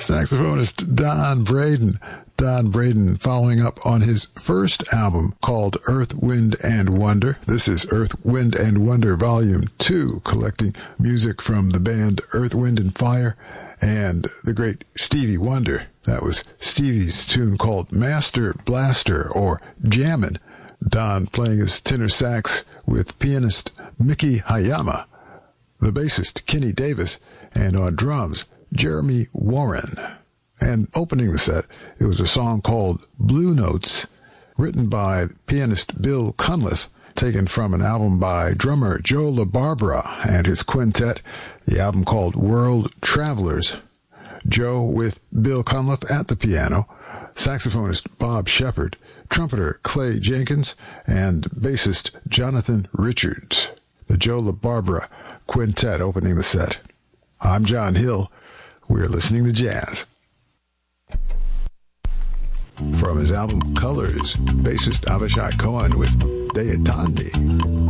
saxophonist Don Braden. Don Braden following up on his first album called Earth, Wind, and Wonder. This is Earth, Wind, and Wonder Volume 2, collecting music from the band Earth, Wind, and Fire and the great Stevie Wonder. That was Stevie's tune called Master Blaster, or Jammin'. Don playing his tenor sax with pianist Mickey Hayama, the bassist Kenny Davis, and on drums, Jeremy Warren. And opening the set, it was a song called Blue Notes, written by pianist Bill Cunliffe, taken from an album by drummer Joe LaBarbera and his quintet, the album called World Travelers. Joe with Bill Cunliffe at the piano, saxophonist Bob Shepard, trumpeter Clay Jenkins, and bassist Jonathan Richards. The Joe LaBarbera Quintet opening the set. I'm John Hill. We're listening to jazz. From his album Colors, bassist Avishai Cohen with Deyatandi.